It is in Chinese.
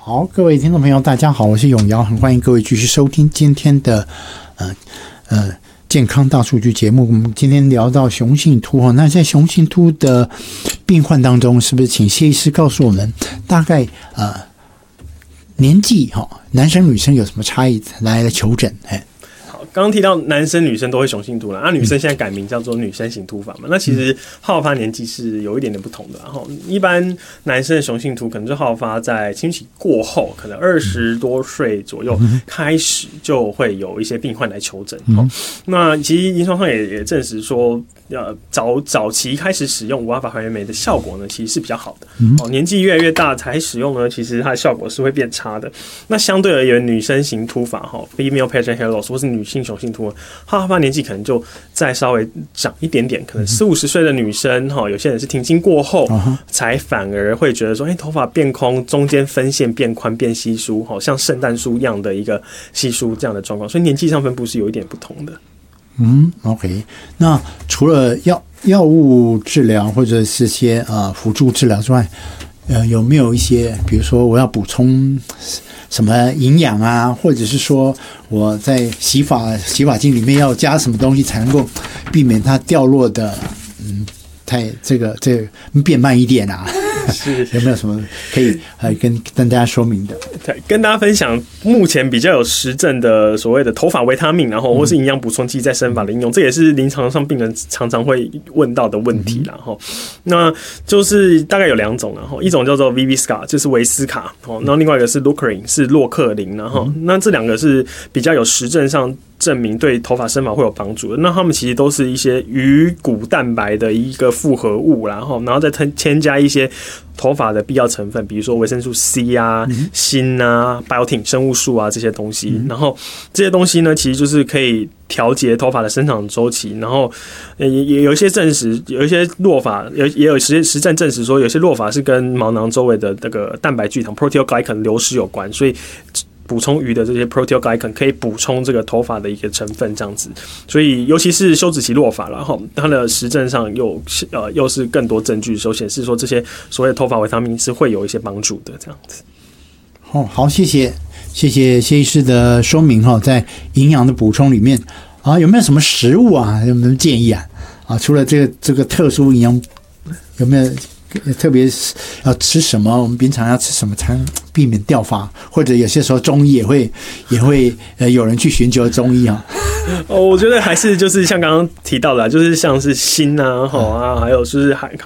好，各位听众朋友，大家好，我是永尧，很欢迎各位继续收听今天的健康大数据节目。我们今天聊到雄性秃那在雄性秃的病患当中，是不是请谢医师告诉我们大概年纪男生女生有什么差异来求诊？ 刚刚提到男生女生都会雄性秃了，女生现在改名叫做女生型秃发嘛。那其实好发年纪是有一点点不同的。然后一般男生的雄性秃可能就好发在青春期过后，可能20多岁左右开始就会有一些病患来求诊。那其实临床上也证实说，早期开始使用无阿法还原酶的效果呢，其实是比较好的。年纪越来越大才使用呢，其实它的效果是会变差的。那相对而言，女生型秃发female pattern hair loss 或是女性雄性秃，好发年纪可能就再稍微长一点点，可能40-50岁的女生，有些人是停经过后，才反而会觉得说，头发变空，中间分线变宽变稀疏，像圣诞树一样的一个稀疏这样的状况，所以年纪上分布是有一点不同的。 OK， 那除了药物治疗或者是些辅助治疗之外，有没有一些，比如说我要补充什么营养啊，或者是说我在洗发精里面要加什么东西才能够避免它掉落的太这个变慢一点啊？是有没有什么可以跟大家说明的？ 对，跟大家分享目前比较有实证的所谓的头发维他命，然后或是营养补充剂在生发的应用，这也是临床上病人常常会问到的问题。然后，那就是大概有2种，然后一种叫做 Vivisca， 就是维斯卡，然后另外一个是 Locarin， 是洛克林，然后那这2个是比较有实证上证明对头发生发会有帮助的。那他们其实都是一些鱼骨蛋白的一个复合物，然后再添加一些头发的必要成分，比如说维生素 C 啊、锌啊、biotin 生物素啊这些东西。然后这些东西呢，其实就是可以调节头发的生长周期。然后也有一些证实，有一些落发也有实证证实说，有些落发是跟毛囊周围的那个蛋白聚糖 proteoglycan 流失有关，所以补充鱼的这些 proteoglycan 可以补充这个头发的一个成分，这样子。所以尤其是休止期落发，然后它的实证上又是更多证据所显示说，这些所谓的头发维他命是会有一些帮助的，这样子。 好，谢谢谢医师的说明在营养的补充里面有没有什么食物有没有建议除了这个特殊营养，有没有特别要吃什么？我们平常要吃什么才能避免掉发？或者有些时候中医也会有人去寻求中医我觉得还是就是像刚刚提到的，就是像是锌还有就是